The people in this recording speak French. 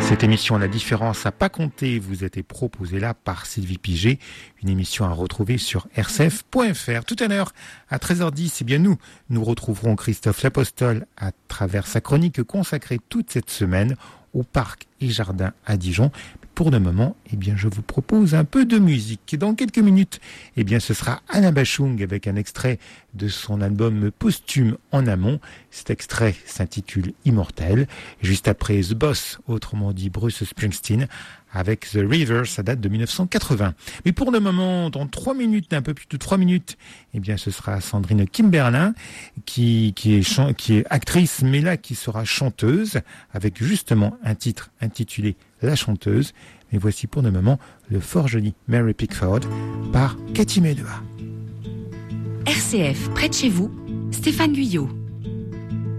Cette émission La Différence à pas compter vous a été proposée là par Sylvie Piget, une émission à retrouver sur rcf.fr. Tout à l'heure, à 13h10, nous retrouverons Christophe L'Apostole à travers sa chronique consacrée toute cette semaine au parc et jardin à Dijon. Pour le moment, je vous propose un peu de musique. Dans quelques minutes, ce sera Alain Bachung avec un extrait de son album posthume En amont. Cet extrait s'intitule Immortel. Juste après The Boss, autrement dit Bruce Springsteen, avec The River, ça date de 1980. Mais pour le moment, dans 3 minutes, un peu plus de 3 minutes, ce sera Sandrine Kimberlin, qui est actrice, mais là, qui sera chanteuse, avec justement un titre intitulé La chanteuse. Mais voici pour le moment le fort joli Mary Pickford par Cathy Melua. RCF, près de chez vous, Stéphane Guyot.